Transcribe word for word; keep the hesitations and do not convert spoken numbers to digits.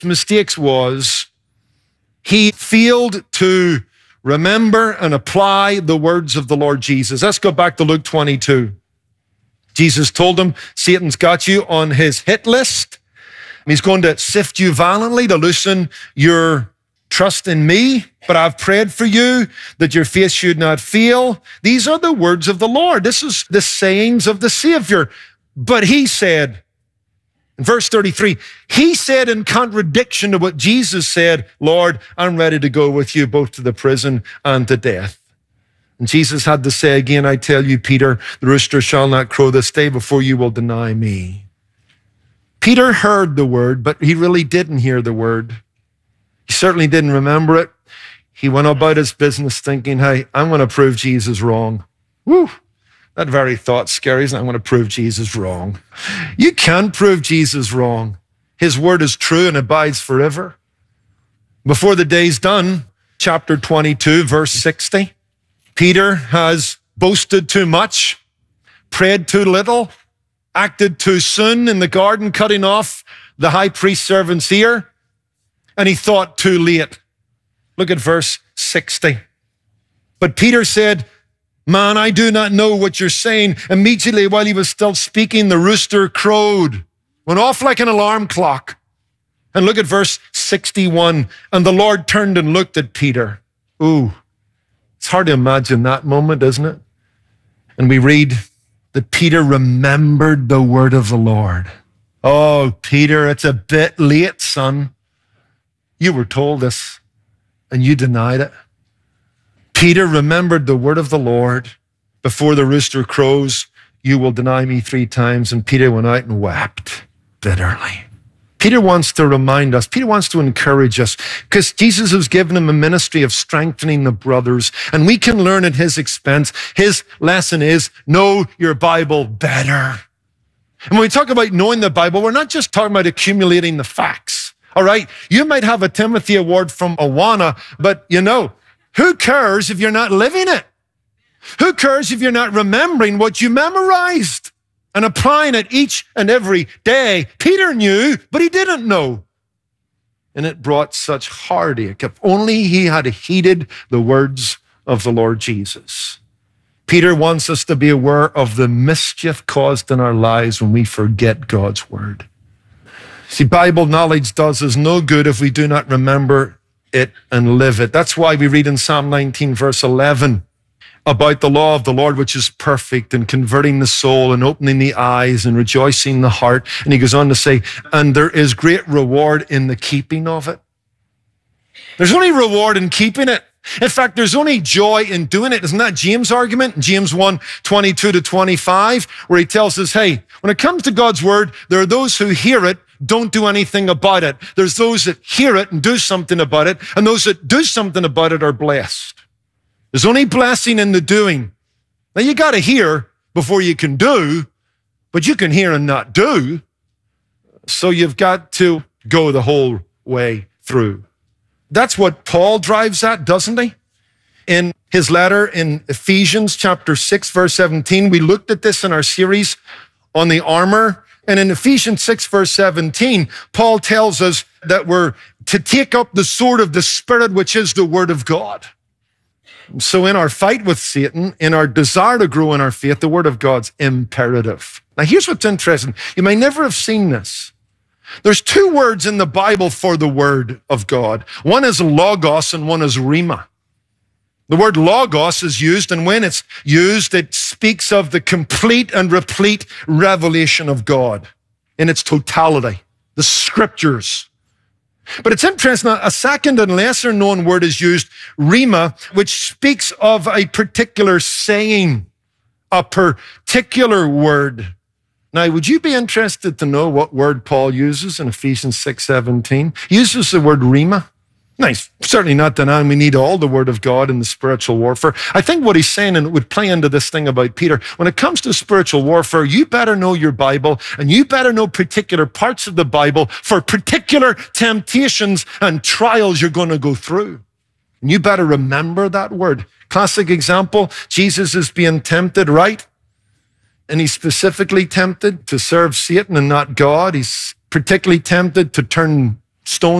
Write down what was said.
mistakes was he failed to remember and apply the words of the Lord Jesus. Let's go back to Luke twenty-two. Jesus told him, Satan's got you on his hit list. He's going to sift you violently to loosen your trust in me, but I've prayed for you that your faith should not fail. These are the words of the Lord. This is the sayings of the Savior. But he said, in verse thirty-three, he said in contradiction to what Jesus said, Lord, I'm ready to go with you both to the prison and to death. And Jesus had to say again, I tell you, Peter, the rooster shall not crow this day before you will deny me. Peter heard the word, but he really didn't hear the word. He certainly didn't remember it. He went about his business thinking, hey, I'm going to prove Jesus wrong. Woo! That very thought scares me. I'm going to prove Jesus wrong. You can't prove Jesus wrong. His word is true and abides forever. Before the day's done, chapter twenty-two, verse sixty, Peter has boasted too much, prayed too little, acted too soon in the garden, cutting off the high priest's servant's ear, and he thought too late. Look at verse sixty. But Peter said, man, I do not know what you're saying. Immediately while he was still speaking, the rooster crowed, went off like an alarm clock. And look at verse sixty-one. And the Lord turned and looked at Peter. Ooh, it's hard to imagine that moment, isn't it? And we read that Peter remembered the word of the Lord. Oh, Peter, it's a bit late, son. You were told this and you denied it. Peter remembered the word of the Lord. Before the rooster crows, you will deny me three times. And Peter went out and wept bitterly. Peter wants to remind us, Peter wants to encourage us, because Jesus has given him a ministry of strengthening the brothers, and we can learn at his expense. His lesson is, know your Bible better. And when we talk about knowing the Bible, we're not just talking about accumulating the facts, all right? You might have a Timothy Award from Awana, but you know, who cares if you're not living it? Who cares if you're not remembering what you memorized and applying it each and every day? Peter knew, but he didn't know. And it brought such heartache. If only he had heeded the words of the Lord Jesus. Peter wants us to be aware of the mischief caused in our lives when we forget God's word. See, Bible knowledge does us no good if we do not remember it and live it. That's why we read in Psalm nineteen, verse eleven, about the law of the Lord, which is perfect and converting the soul and opening the eyes and rejoicing the heart. And he goes on to say, and there is great reward in the keeping of it. There's only reward in keeping it. In fact, there's only joy in doing it. Isn't that James' argument? James one, twenty-two to twenty-five, where he tells us, hey, when it comes to God's word, there are those who hear it, don't do anything about it. There's those that hear it and do something about it, and those that do something about it are blessed. There's only blessing in the doing. Now, you got to hear before you can do, but you can hear and not do. So you've got to go the whole way through. That's what Paul drives at, doesn't he? In his letter in Ephesians chapter six, verse seventeen, we looked at this in our series on the armor. And in Ephesians six, verse seventeen, Paul tells us that we're to take up the sword of the Spirit, which is the word of God. So in our fight with Satan, in our desire to grow in our faith, the word of God's imperative. Now here's what's interesting. You may never have seen this. There's two words in the Bible for the word of God. One is logos and one is rhema. The word logos is used, and when it's used, it speaks of the complete and replete revelation of God in its totality, the scriptures. But it's interesting, a second and lesser known word is used, rhema, which speaks of a particular saying, a particular word. Now, would you be interested to know what word Paul uses in Ephesians six seventeen? He uses the word rhema. Nice. Certainly not denying we need all the word of God in the spiritual warfare. I think what he's saying, and it would play into this thing about Peter, when it comes to spiritual warfare, you better know your Bible, and you better know particular parts of the Bible for particular temptations and trials you're going to go through. And you better remember that word. Classic example, Jesus is being tempted, right? And he's specifically tempted to serve Satan and not God. He's particularly tempted to turn Stones